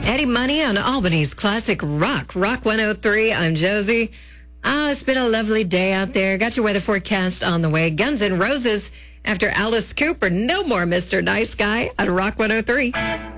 Eddie Money on Albany's classic rock. Rock 103. I'm Josie. It's been a lovely day out there. Got your weather forecast on the way. Guns N' Roses after Alice Cooper. No more Mr. Nice Guy on Rock 103.